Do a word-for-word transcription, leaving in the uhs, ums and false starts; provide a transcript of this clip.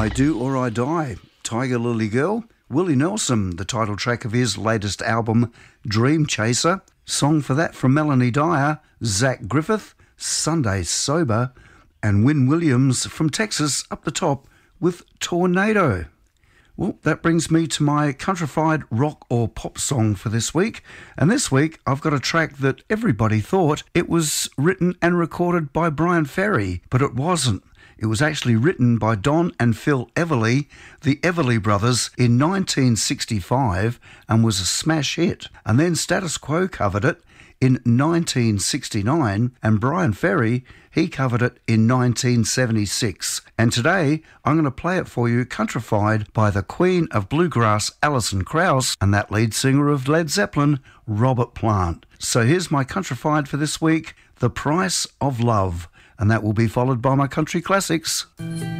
I Do or I Die, Tiger Lily Girl, Willie Nelson, the title track of his latest album, Dream Chaser. Song for that from Melanie Dyer, Zach Griffith, Sunday Sober, and Wynn Williams from Texas up the top with Tornado. Well, that brings me to my countrified rock or pop song for this week. And this week, I've got a track that everybody thought it was written and recorded by Bryan Ferry, but it wasn't. It was actually written by Don and Phil Everly, the Everly Brothers, in nineteen sixty-five and was a smash hit. And then Status Quo covered it in nineteen sixty-nine, and Bryan Ferry, he covered it in nineteen seventy-six. And today, I'm going to play it for you countrified by the Queen of Bluegrass, Alison Krauss, and that lead singer of Led Zeppelin, Robert Plant. So here's my countrified for this week, The Price of Love, and that will be followed by my country classics.